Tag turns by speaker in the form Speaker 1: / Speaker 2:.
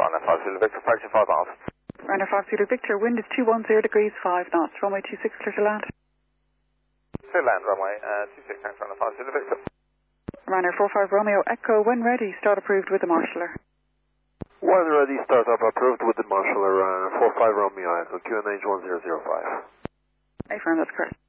Speaker 1: Runner 5 Zulu Victor, approaching 5 miles.
Speaker 2: Runner 5 Zulu Victor, wind is 210 degrees 5 knots, runway 26 clear to land.
Speaker 1: Clear land, runway 26, thanks, Runner 5 Zulu Victor.
Speaker 2: Runner 45 Romeo Echo, when ready, start approved with the marshaller.
Speaker 3: When ready, start up approved with the marshaller, 45 Romeo Echo, QNH 1005.
Speaker 2: Affirm, that's correct.